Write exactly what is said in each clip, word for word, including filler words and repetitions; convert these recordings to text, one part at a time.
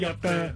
Up there.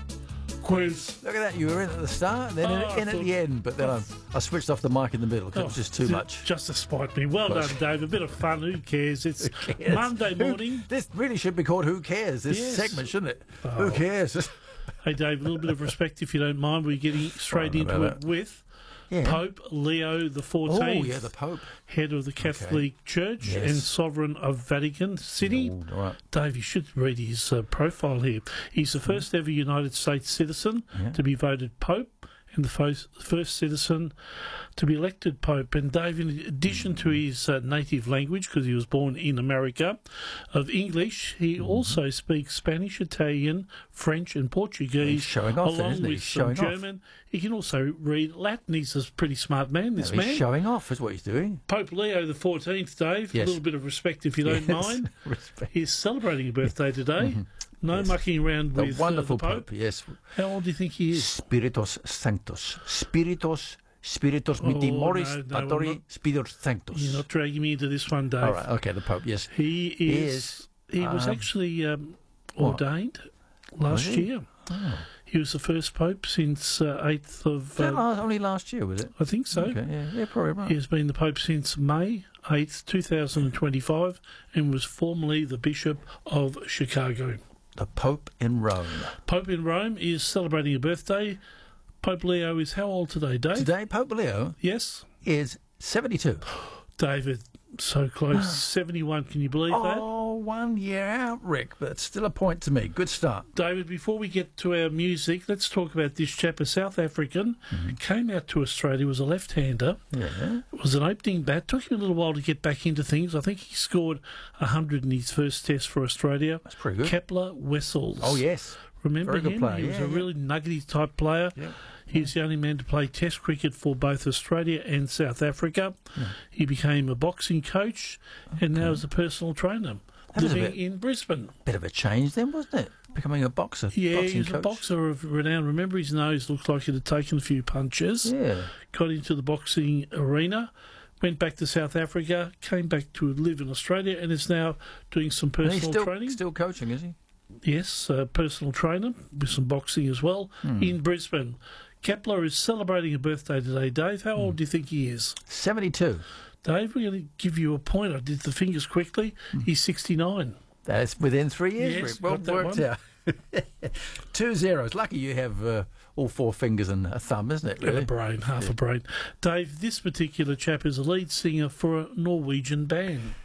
Quiz. Look at that, you were in at the start and then Oh, in, in at the end, but then I, I switched off the mic in the middle because it was just too much. Just to spite me. Well done, Dave. A bit of fun. Who cares? It's Who cares? Monday Who- morning. this really should be called Who Cares, this Yes. segment, shouldn't it? Oh. Who cares? Hey, Dave, a little bit of respect if you don't mind. We're getting straight Sorry into about it that. with Yeah. Pope Leo the Oh, fourteenth. yeah, the Pope. Head of the Catholic Church Yes. and Sovereign of Vatican City. Oh, all right. Dave, you should read his uh, profile here. He's the first ever United States citizen Yeah. to be voted Pope and the first, first citizen to be elected Pope. And Dave, in addition to his uh, native language, because he was born in America, of English, he Mm-hmm. also speaks Spanish, Italian, French and Portuguese, He's showing off then, along isn't he? with He's some showing off. German. He can also read Latin. He's a pretty smart man, this No, he's man. showing off is what he's doing. Pope Leo the fourteenth, Dave, Yes. a little bit of respect if you don't Yes. mind. Respect. He's celebrating a birthday today. No Yes. mucking around The with wonderful uh, the Pope. Pope, yes. How old do you think he is? Spiritus Sanctus. Spiritus, Spiritus miti Oh, moris, no, no, I'm patori, not- Spiritus Sanctus. You're not dragging me into this one, Dave. All right, okay, the Pope, yes. He is. He, is, was um, actually um, what? ordained last he? year. Oh. He was the first Pope since uh, eighth of. Was that Uh, last, only last year, was it? I think so. Okay, yeah, yeah, probably right. He has been the Pope since May eighth, two thousand twenty-five, and was formerly the Bishop of Chicago. The Pope in Rome. Pope in Rome is celebrating a birthday. Pope Leo is how old today, Dave? Today, Pope Leo Yes, is seventy-two. David, so close. seventy-one, can you believe that? Oh, one year out, Rick, but it's still a point to me. Good start. David, before we get to our music, let's talk about this chap, a South African, came out to Australia, was a left-hander, Yeah. was an opening bat, took him a little while to get back into things. I think he scored one hundred in his first test for Australia. That's pretty good. Kepler Wessels. Oh, yes. Remember Very good him? player, He was yeah, a yeah. really nuggety type player. Yeah. He was the only man to play Test cricket for both Australia and South Africa. He became a boxing coach and now is a personal trainer, That was a living bit- in Brisbane. Bit of a change then, wasn't it? Becoming a boxer. Yeah, boxing he was coach. a boxer of renown. Remember, his nose looked like it had taken a few punches. Yeah. Got into the boxing arena, went back to South Africa, came back to live in Australia, and is now doing some And he's personal still, training. still coaching, is he? Yes, uh, personal trainer with some boxing as well Hmm. in Brisbane. Kepler is celebrating a birthday today. Dave, how old do you think he is? seventy-two. Dave, we're going to give you a point. I did the fingers quickly. Hmm. He's sixty-nine. That's within three years, Yes, Rick. Well got that worked one. out. Two zeros. Lucky you have uh, all four fingers and a thumb, isn't it? And a Really? brain, half a brain. Dave, this particular chap is a lead singer for a Norwegian band.